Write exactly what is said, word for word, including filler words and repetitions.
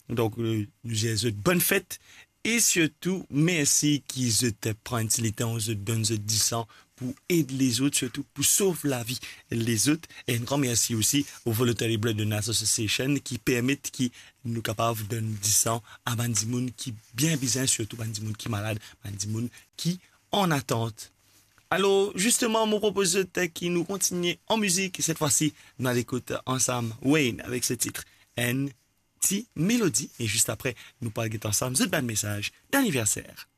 Donc, euh, nous disons bonne fête. Et surtout, merci qu'ils te prennent le temps, ils te donnent dix cents pour aider les autres, surtout pour sauver la vie les autres. Et un grand merci aussi au Voluntary Blood Donor Association qui permettent qui nous capables de donner dix cents à Bandimoun qui bien besoin, surtout Bandimoun qui malade, Bandimoun qui en attente. Alors, justement, mon proposeur qui nous continue en musique, cette fois-ci, nous allons écouter ensemble Wayne avec ce titre N. T Mélodie et juste après nous parlons ensemble de bel message d'anniversaire.